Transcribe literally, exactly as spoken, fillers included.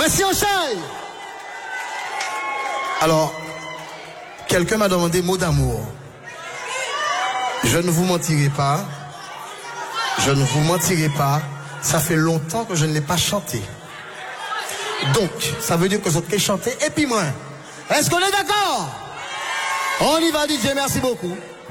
Merci Ochaï. Alors, quelqu'un m'a demandé mot d'amour. Je ne vous mentirai pas. Je ne vous mentirai pas. Ça fait longtemps que je ne l'ai pas chanté. Donc, ça veut dire que je vais chanter et puis moi. Est-ce qu'on est d'accord? On y va, D J, merci beaucoup.